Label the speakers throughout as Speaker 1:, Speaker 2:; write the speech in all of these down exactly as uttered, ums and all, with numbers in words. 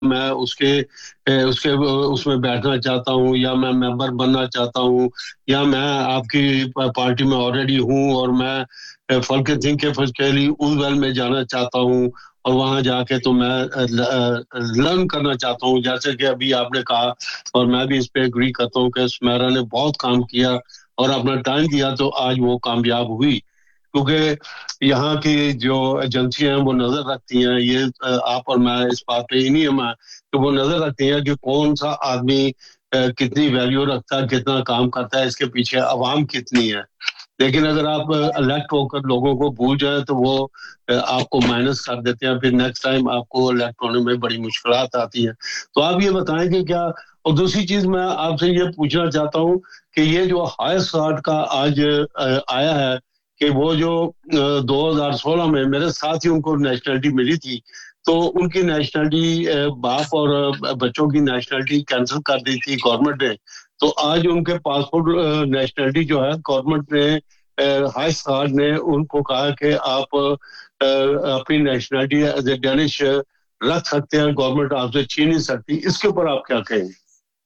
Speaker 1: میں اس کے اس کے اس میں بیٹھنا چاہتا ہوں یا میں ممبر بننا چاہتا ہوں یا میں آپ کی پارٹی میں آلریڈی ہوں اور میں فلک تھنک کے فسکیلی اوزویل میں جانا چاہتا ہوں اور وہاں جا کے تو میں لرن کرنا چاہتا ہوں، جیسے کہ ابھی آپ نے کہا اور میں بھی اس پہ اگری کرتا ہوں کہ سمیرا نے بہت کام کیا اور اپنا ٹائم دیا تو آج وہ کامیاب ہوئی، کیونکہ یہاں کی جو ایجنسیاں ہیں وہ نظر رکھتی ہیں، یہ آپ اور میں اس بات پہ ہی نہیں ہم کہ وہ نظر رکھتی ہیں کہ کون سا آدمی کتنی ویلیو رکھتا ہے، کتنا کام کرتا ہے، اس کے پیچھے عوام کتنی ہے۔ لیکن اگر آپ الیکٹ ہو کر لوگوں کو بھول جائیں تو وہ آپ کو مائنس کر دیتے ہیں، پھر نیکسٹ ٹائم آپ کو الیکٹ ہونے میں بڑی مشکلات آتی ہیں۔ تو آپ یہ بتائیں کہ کیا، اور دوسری چیز میں آپ سے یہ پوچھنا چاہتا ہوں کہ یہ جو ہائی اسٹارٹ کا آج آیا ہے کہ وہ جو دو ہزار سولہ میں میرے ساتھ ہی ان کو نیشنلٹی ملی تھی، تو ان کی نیشنلٹی باپ اور بچوں کی نیشنلٹی کینسل کر دی تھی گورنمنٹ نے، تو آج ان کے پاسپورٹ نیشنلٹی جو ہے گورنمنٹ نے ہائی اسٹارٹ نے ان کو کہا کہ آپ اپنی نیشنلٹی ایز اے ڈینش رکھ سکتے ہیں، گورنمنٹ آپ سے چھین نہیں سکتی، اس کے اوپر آپ کیا کہیں گے؟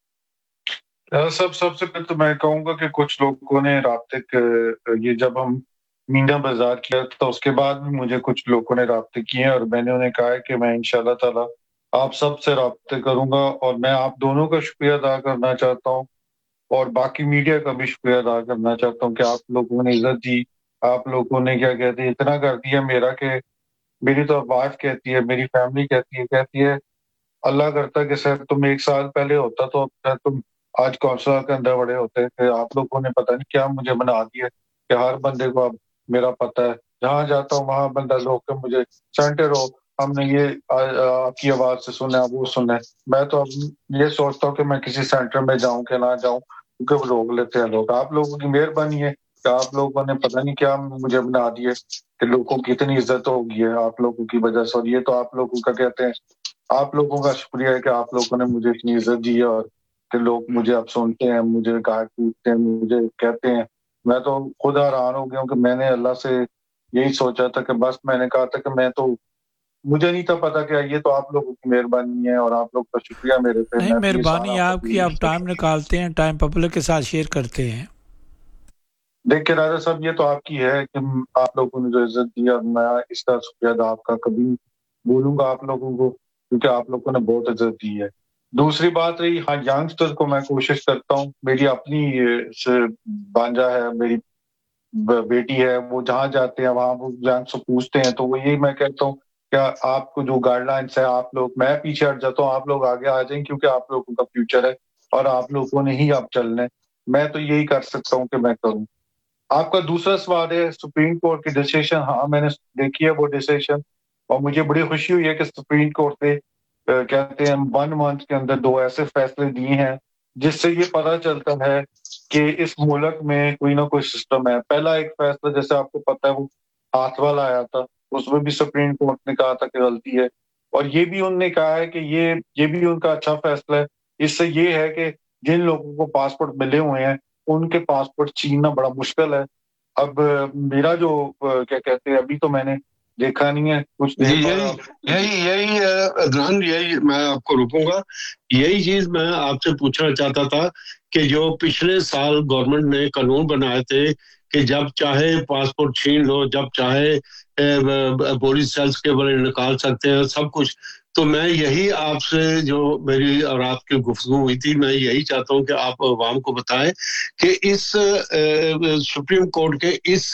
Speaker 2: سب سب سے پہلے تو میں کہوں گا کہ کچھ لوگوں نے رابطے یہ جب ہم مینا بازار کیا تو اس کے بعد بھی مجھے کچھ لوگوں نے رابطے کیے اور میں نے انہیں کہا ہے کہ میں انشاءاللہ تعالی آپ سب سے رابطے کروں گا، اور میں آپ دونوں کا شکریہ ادا کرنا چاہتا ہوں اور باقی میڈیا کا بھی شکریہ ادا کرنا چاہتا ہوں کہ آپ لوگوں نے عزت دی، آپ لوگوں نے کیا کہتے ہیں اتنا کر دیا میرا کہ میری تو وائف کہتی ہے، میری فیملی کہتی ہے کہتی ہے اللہ کرتا ہے کہ سر تم ایک سال پہلے ہوتا تو تم آج کونسلر کے اندر بڑے ہوتے کہ آپ لوگوں نے پتہ نہیں کیا مجھے بنا دیا کہ ہر بندے کو اب میرا پتہ ہے، جہاں جاتا ہوں وہاں بندہ لوگ کہ مجھے سینٹر ہو، ہم نے یہ آپ کی آواز سے سنا وہ سنا۔ میں تو اب یہ سوچتا ہوں کہ میں کسی سینٹر میں جاؤں کہ نہ جاؤں کیونکہ وہ روک لیتے ہیں لوگ۔ آپ لوگوں کی مہربانی ہے کہ آپ لوگوں نے پتہ نہیں کیا مجھے بنا دیے کہ لوگوں کی اتنی عزت ہوگی ہے آپ لوگوں کی وجہ سے، اور یہ تو آپ لوگوں کا کہتے ہیں آپ لوگوں کا شکریہ ہے کہ آپ لوگوں نے مجھے اتنی عزت دی ہے اور کہ لوگ مجھے اب سنتے ہیں، مجھے کہا پوچھتے ہیں، مجھے کہتے ہیں۔ میں تو خود حیران ہو گیا ہوں کہ میں نے اللہ سے یہی سوچا تھا کہ بس میں نے کہا تھا کہ میں تو مجھے نہیں تھا پتا کہ یہ تو آپ لوگوں کی مہربانی ہے اور آپ لوگ کا شکریہ میرے پہ،
Speaker 3: نہیں
Speaker 2: میں بھی یہ
Speaker 3: مہربانی
Speaker 2: سارا
Speaker 3: آپ کی، آپ ٹائم نکالتے ہیں، ٹائم پبلک کے ساتھ شیئر کرتے ہیں۔
Speaker 2: دیکھیں راجا صاحب یہ تو آپ کی ہے کہ آپ لوگوں نے جو عزت دی اور میں اس کا شکریہ ادا آپ کا کبھی بولوں گا آپ لوگوں کو کیونکہ آپ لوگوں نے بہت عزت دی ہے۔ دوسری بات رہی ہاں ینگسٹر کو میں کوشش کرتا ہوں، میری اپنی بانجا ہے، میری بیٹی ہے، وہ جہاں جاتے ہیں وہاں وہ ینگ سے پوچھتے ہیں تو وہ یہی میں کہتا ہوں کیا آپ کو جو گائیڈ لائنس ہے آپ لوگ، میں پیچھے ہٹ جاتا ہوں آپ لوگ آگے آ جائیں کیونکہ آپ لوگوں کا فیوچر ہے اور آپ لوگوں نے ہی اب چلنا ہے۔ میں تو یہی کر سکتا ہوں کہ میں کروں۔ آپ کا دوسرا سوال ہے سپریم کورٹ کی ڈیسیشن، ہاں میں نے دیکھی ہے وہ ڈیسیشن اور مجھے بڑی خوشی ہوئی ہے کہ سپریم کورٹ نے کہتے ہیں ون منتھ کے اندر دو ایسے فیصلے دیے ہیں جس سے یہ پتہ چلتا ہے کہ اس ملک میں کوئی نہ کوئی سسٹم ہے۔ پہلا ایک فیصلہ جیسے آپ کو پتہ ہے وہ ہاتھ والا آیا تھا، اس میں بھی سپریم کورٹ نے کہا تھا کہ غلطی ہے، اور یہ بھی انہوں نے کہا ہے کہ یہ یہ بھی ان کا اچھا فیصلہ ہے۔ اس سے یہ ہے کہ جن لوگوں کو پاسپورٹ ملے ہوئے ہیں ان کے پاسپورٹ چھیننا بڑا مشکل ہے۔ اب میرا جو کیا کہتے ہیں ابھی تو میں نے دیکھا نہیں ہے کچھ دیر بعد
Speaker 1: یہی یہی ادران یہی میں آپ کو رکوں گا، یہی چیز میں آپ سے پوچھنا چاہتا تھا کہ جو پچھلے سال گورنمنٹ نے قانون بنائے تھے کہ جب چاہے پاسپورٹ چھین لو، جب چاہے پولیس سیلز کے بارے نکال سکتے ہیں سب کچھ، تو میں یہی آپ سے جو میری اور آپ کی گفتگو ہوئی تھی میں یہی چاہتا ہوں کہ آپ عوام کو بتائیں کہ اس سپریم کورٹ کے اس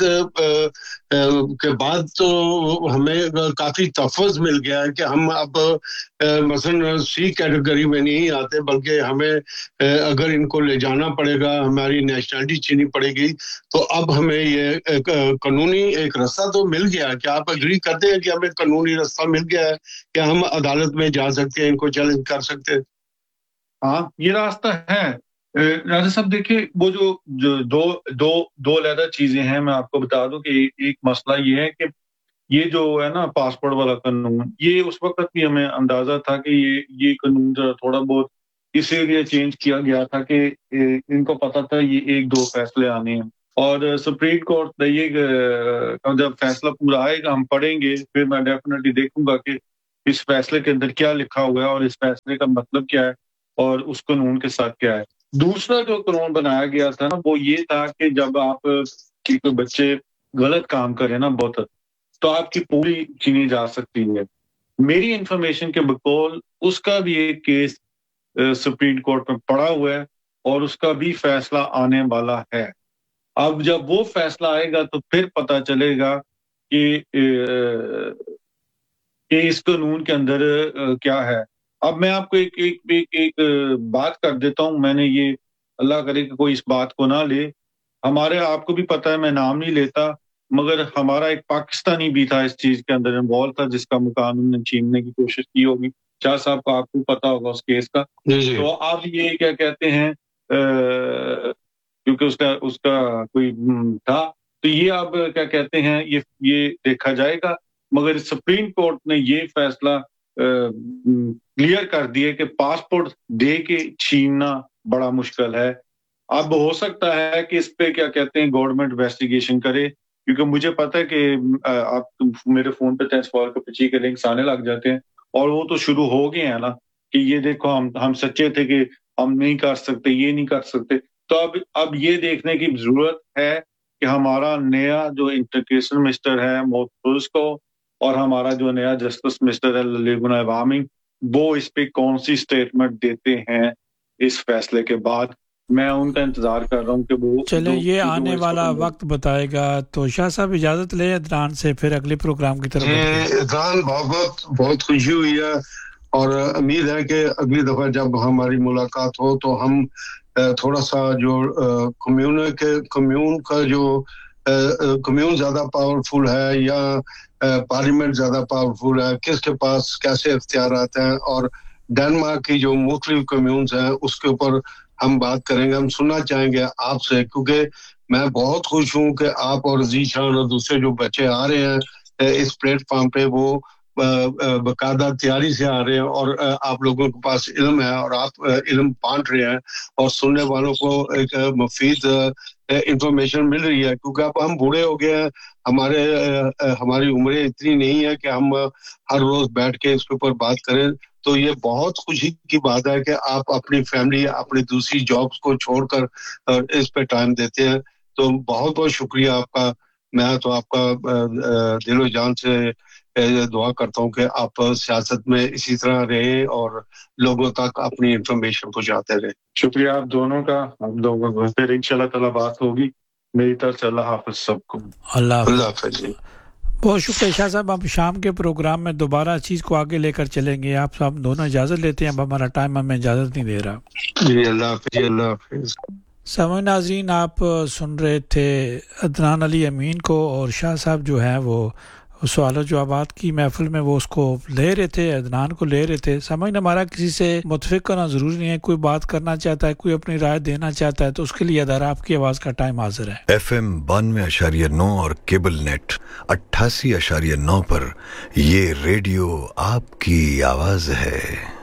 Speaker 1: کے بعد تو ہمیں کافی تحفظ مل گیا ہے کہ ہم اب مثلا سی کیٹیگری میں نہیں آتے، بلکہ ہمیں اگر ان کو لے جانا پڑے گا، ہماری نیشنلٹی چھینی پڑے گی، تو اب ہمیں یہ قانونی ایک راستہ تو مل گیا۔ کیا آپ اگری کرتے ہیں کہ ہمیں قانونی راستہ مل گیا ہے کہ ہم عدالت میں جا سکتے ہیں، ان کو چیلنج کر سکتے ہیں؟
Speaker 2: ہاں یہ راستہ ہے راجا صاحب۔ دیکھیں وہ جو دو دو دو علیحدہ چیزیں ہیں، میں آپ کو بتا دوں کہ ایک مسئلہ یہ ہے کہ یہ جو ہے نا پاسپورٹ والا قانون، یہ اس وقت بھی ہمیں اندازہ تھا کہ یہ یہ قانون تھوڑا بہت اسی لیے چینج کیا گیا تھا کہ ان کو پتا تھا یہ ایک دو فیصلے آنے ہیں، اور سپریم کورٹ نے یہ جب فیصلہ پورا آئے گا ہم پڑھیں گے، پھر میں ڈیفینیٹلی دیکھوں گا کہ اس فیصلے کے اندر کیا لکھا ہوا ہے اور اس فیصلے کا مطلب کیا ہے اور اس قانون کے ساتھ کیا ہے. دوسرا جو قانون بنایا گیا تھا نا وہ یہ تھا کہ جب آپ کی کوئی بچے غلط کام کریں نا بہت تو آپ کی پوری چینی جا سکتی ہے. میری انفارمیشن کے بقول اس کا بھی ایک کیس سپریم کورٹ میں پڑا ہوا ہے اور اس کا بھی فیصلہ آنے والا ہے. اب جب وہ فیصلہ آئے گا تو پھر پتہ چلے گا کہ کہ اس قانون کے اندر کیا ہے. اب میں آپ کو ایک ایک, ایک, ایک بات کر دیتا ہوں. میں نے یہ اللہ کرے کہ کوئی اس بات کو نہ لے. ہمارے آپ کو بھی پتہ ہے میں نام نہیں لیتا مگر ہمارا ایک پاکستانی بھی تھا اس چیز کے اندر انوالو تھا جس کا مقام انہوں نے چھیننے کی کوشش کی ہوگی. شاہ صاحب کو آپ کو پتہ ہوگا اس کیس کا. تو آپ یہ کیا کہتے ہیں کیونکہ اس کا اس کا کوئی تھا تو یہ آپ کیا کہتے ہیں یہ یہ دیکھا جائے گا. مگر سپریم کورٹ نے یہ فیصلہ کلیئر کر دیا کہ پاسپورٹ دے کے چھیننا بڑا مشکل ہے. اب ہو سکتا ہے کہ اس پہ کیا کہتے ہیں گورنمنٹ انویسٹیگیشن کرے کیونکہ مجھے پتہ ہے کہ آپ میرے فون پہ ٹینس فال کے پیچھے کے لنکس آنے لگ جاتے ہیں اور وہ تو شروع ہو گئے ہیں نا کہ یہ دیکھو ہم ہم سچے تھے کہ ہم نہیں کر سکتے یہ نہیں کر سکتے. تو اب اب یہ دیکھنے کی ضرورت ہے کہ ہمارا نیا جو انٹرکیشن مسٹر ہے محفوظ کو اور ہمارا جو نیا جسٹس مسٹر ہے لیگن عوامی وہ اس پہ کون سی سٹیٹمنٹ دیتے ہیں اس فیصلے کے بعد. میں ان کا انتظار کر رہا ہوں کہ وہ
Speaker 3: چلیں یہ آنے والا وقت بتائے گا. تو شاہ صاحب اجازت لیں ادنان سے پھر اگلے پروگرام کی طرف.
Speaker 1: ادنان بہت بہت بہت خوشی ہوئی ہے اور امید ہے کہ اگلی دفعہ جب ہماری ملاقات ہو تو ہم تھوڑا سا جو کمیون کے کمیون کا جو کمیون زیادہ پاورفل ہے یا پارلیمنٹ زیادہ پاورفل ہے کس کے پاس کیسے اختیارات ہیں اور ڈنمارک کی جو مختلف کمیونز ہیں اس کے اوپر ہم بات کریں گے. ہم سننا چاہیں گے آپ سے کیونکہ میں بہت خوش ہوں کہ آپ اور عزیز شان اور دوسرے جو بچے آ رہے ہیں اس پلیٹ فارم پہ وہ باقاعدہ تیاری سے آ رہے ہیں اور آپ لوگوں کے پاس علم ہے اور آپ علم بانٹ رہے ہیں اور سننے والوں کو ایک مفید انفارمیشن مل رہی ہے کیونکہ اب ہم بوڑھے ہو گئے ہیں. ہمارے ہماری عمریں اتنی نہیں ہے کہ ہم ہر روز بیٹھ کے اس کے اوپر بات کریں. تو یہ بہت خوشی کی بات ہے کہ آپ اپنی فیملی اپنی دوسری جابس کو چھوڑ کر اس پہ ٹائم دیتے ہیں. تو بہت بہت شکریہ آپ کا. میں تو آپ کا دل و جان سے دعا کرتا ہوں کہ آپ سیاست میں اسی طرح رہیں اور لوگوں تک اپنی انفارمیشن پہنچاتے رہیں.
Speaker 2: شکریہ آپ دونوں کا. آپ دونوں کو پھر انشاءاللہ تعالی بات ہوگی. میری طرف سے اللہ حافظ سب کو.
Speaker 3: اللہ حافظ. بہت شکریہ شاہ صاحب. ہم شام کے پروگرام میں دوبارہ چیز کو آگے لے کر چلیں گے. آپ صاحب دونوں اجازت لیتے ہیں. اب ہمارا ٹائم ہمیں اجازت نہیں دے رہا.
Speaker 1: جی اللہ حافظ. اللہ حافظ.
Speaker 3: سامعین ناظرین آپ سن رہے تھے عدنان علی امین کو اور شاہ صاحب جو ہیں وہ سوال و جوابات کی محفل میں وہ اس کو لے رہے تھے عدنان کو لے رہے تھے. سامعین ہمارا کسی سے متفق کرنا ضروری نہیں ہے. کوئی بات کرنا چاہتا ہے کوئی اپنی رائے دینا چاہتا ہے تو اس کے لیے ادارہ آپ کی آواز کا ٹائم حاضر ہے.
Speaker 4: ایف ایم بانوے اشاریہ نو اور کیبل نیٹ اٹھاسی اشاریہ نو پر یہ ریڈیو آپ کی آواز ہے.